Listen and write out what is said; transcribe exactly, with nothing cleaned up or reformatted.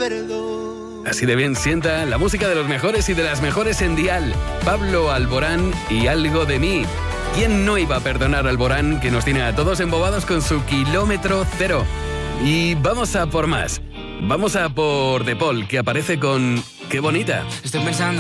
perdón. Así de bien sienta la música de los mejores y de las mejores en Dial. Pablo Alborán y Algo de mí. ¿Quién no iba a perdonar a Alborán, que nos tiene a todos embobados con su kilómetro cero? Y vamos a por más. Vamos a por De Paul, que aparece con Qué bonita. Estoy pensando